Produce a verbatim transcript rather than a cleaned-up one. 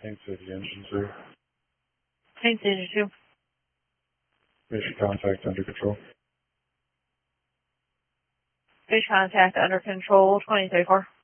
Haines City engine two. Haines City two. Fish contact under control. Fish contact under control, twenty thirty-four.